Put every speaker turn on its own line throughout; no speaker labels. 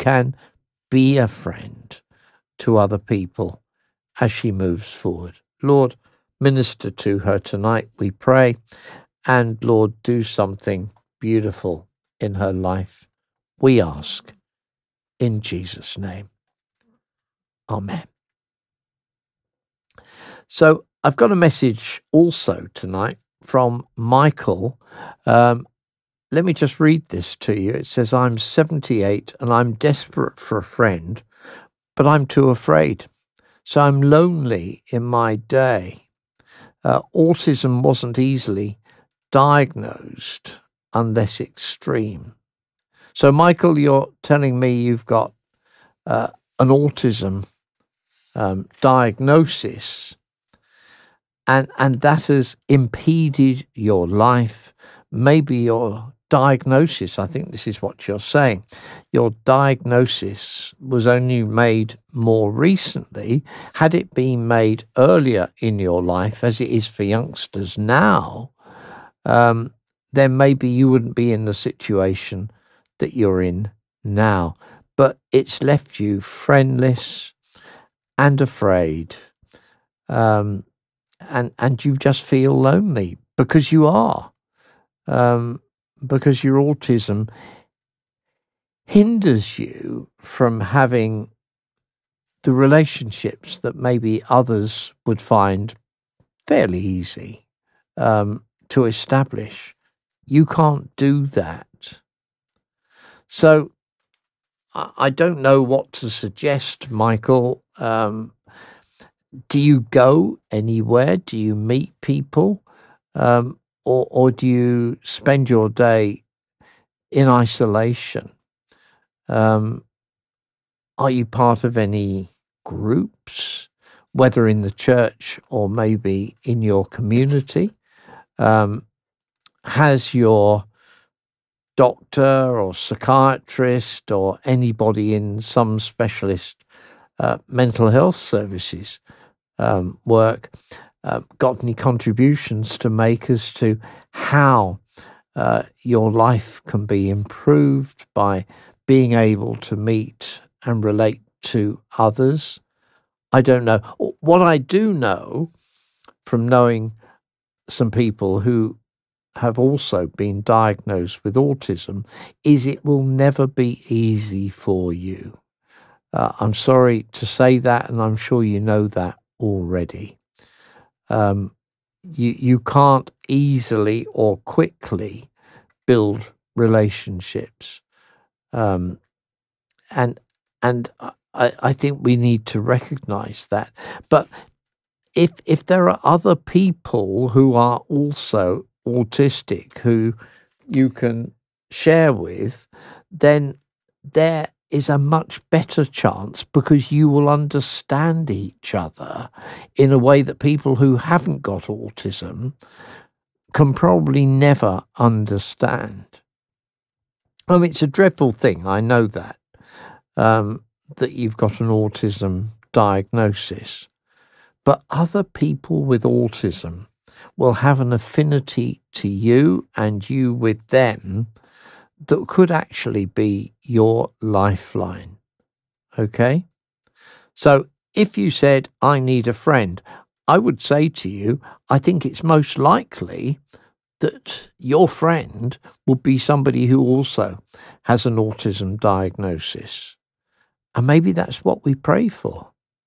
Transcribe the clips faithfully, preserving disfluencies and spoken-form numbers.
can be a friend to other people as she moves forward. Lord, minister to her tonight, we pray, and Lord, do something beautiful in her life, we ask, in Jesus' name. Amen. So I've got a message also tonight from Michael. Um, let me just read this to you. It says, I'm seventy-eight and I'm desperate for a friend, but I'm too afraid. So I'm lonely in my day. Uh, autism wasn't easily diagnosed unless extreme. So, Michael, you're telling me you've got uh, an autism um, diagnosis, and and that has impeded your life, maybe your diagnosis. I think this is what you're saying. Your diagnosis was only made more recently. Had it been made earlier in your life, as it is for youngsters now, um, then maybe you wouldn't be in the situation that you're in now. But it's left you friendless and afraid, um, and and you just feel lonely because you are, um, because your autism hinders you from having the relationships that maybe others would find fairly easy um, to establish. You can't do that. So I I don't know what to suggest, Michael. Um, do you go anywhere? Do you meet people? Um, or, or do you spend your day in isolation? Um, are you part of any groups, whether in the church or maybe in your community? Um, has your doctor or psychiatrist or anybody in some specialist uh, mental health services um, work uh, got any contributions to make as to how uh, your life can be improved by being able to meet and relate to others? I don't know. What I do know from knowing some people who have also been diagnosed with autism is it will never be easy for you. Uh, I'm sorry to say that, and I'm sure you know that already. Um, you you can't easily or quickly build relationships, um, and and I, I think we need to recognize that. But if if there are other people who are also autistic who you can share with, then there is a much better chance because you will understand each other in a way that people who haven't got autism can probably never understand. I mean, it's a dreadful thing, I know that, um, that you've got an autism diagnosis. But other people with autism will have an affinity to you and you with them that could actually be your lifeline. Okay? So if you said, I need a friend, I would say to you, I think it's most likely that your friend will be somebody who also has an autism diagnosis. And maybe that's what we pray for.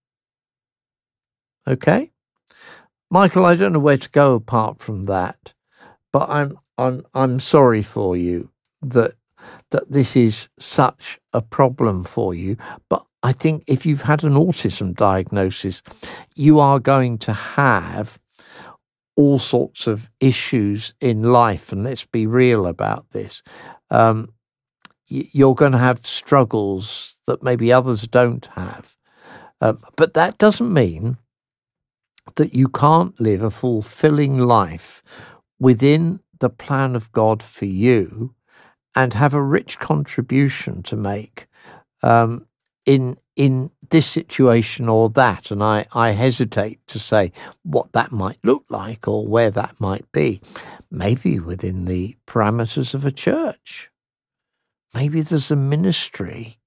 Okay? Michael, I don't know where to go apart from that, but I'm I'm I'm sorry for you that that this is such a problem for you. But I think if you've had an autism diagnosis, you are going to have all sorts of issues in life, and let's be real about this. Um, y- you're going to have struggles that maybe others don't have, um, but that doesn't mean that you can't live a fulfilling life within the plan of God for you and have a rich contribution to make um, in in this situation or that. And I, I hesitate to say what that might look like or where that might be. Maybe within the parameters of a church. Maybe there's a ministry